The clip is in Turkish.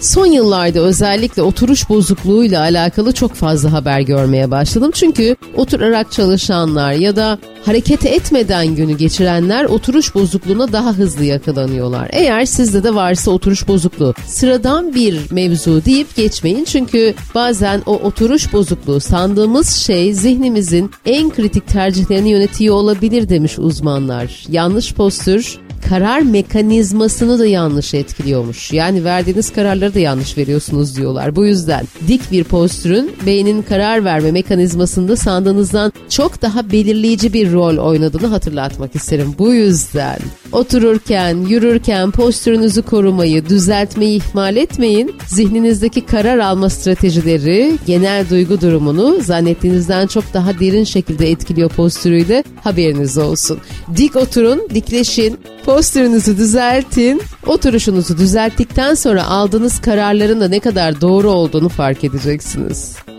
Son yıllarda özellikle oturuş bozukluğuyla alakalı çok fazla haber görmeye başladım. Çünkü oturarak çalışanlar ya da hareket etmeden günü geçirenler oturuş bozukluğuna daha hızlı yakalanıyorlar. Eğer sizde de varsa oturuş bozukluğu, sıradan bir mevzu deyip geçmeyin. Çünkü bazen o oturuş bozukluğu sandığımız şey zihnimizin en kritik tercihlerini yönetiyor olabilir demiş uzmanlar. Yanlış postür karar mekanizmasını da yanlış etkiliyormuş. Yani verdiğiniz kararları da yanlış veriyorsunuz diyorlar. Bu yüzden dik bir postürün beynin karar verme mekanizmasında sandığınızdan çok daha belirleyici bir rol oynadığını hatırlatmak isterim. Bu yüzden otururken, yürürken postürünüzü korumayı, düzeltmeyi ihmal etmeyin. Zihninizdeki karar alma stratejileri, genel duygu durumunu zannettiğinizden çok daha derin şekilde etkiliyor postürüyle, haberiniz olsun. Dik oturun, dikleşin, postürünüzü düzeltin. Oturuşunuzu düzelttikten sonra aldığınız kararların da ne kadar doğru olduğunu fark edeceksiniz.